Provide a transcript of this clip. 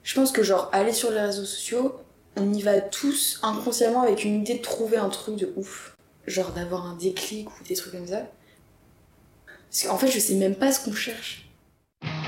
Je pense que genre aller sur les réseaux sociaux, on y va tous inconsciemment avec une idée de trouver un truc de ouf. Genre d'avoir un déclic ou des trucs comme ça. Parce qu'en fait, je sais même pas ce qu'on cherche.